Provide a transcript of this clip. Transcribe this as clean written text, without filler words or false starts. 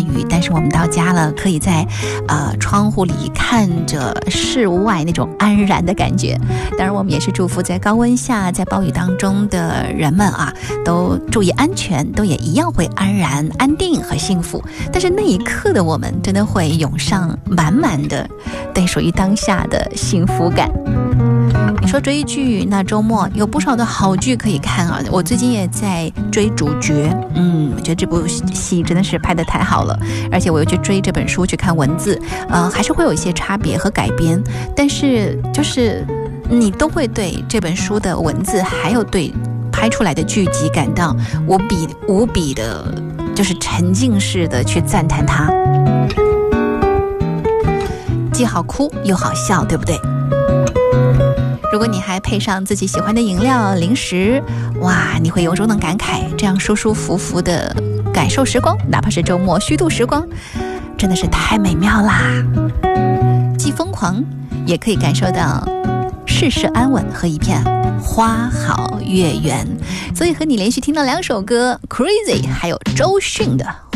雨，但是我们到家了，可以在窗户里看着室外那种安然的感觉。当然我们也是祝福在高温下，在暴雨当中的人们啊，都注意安全，都也一样会安然安定和幸福。但是那一刻的我们真的会涌上满满的对属于当下的幸福感。你说追剧，那周末有不少的好剧可以看啊！我最近也在追《主角》，我觉得这部戏真的是拍得太好了，而且我又去追这本书去看文字，还是会有一些差别和改编，但是就是你都会对这本书的文字，还有对拍出来的剧集感到无比的，就是沉浸式的去赞叹它，既好哭又好笑，对不对？如果你还配上自己喜欢的饮料零食，哇，你会由衷的感慨，这样舒舒服服的感受时光，哪怕是周末虚度时光，真的是太美妙啦！既疯狂也可以感受到世事安稳和一片花好月圆。所以和你连续听到2首歌， Crazy 还有周迅的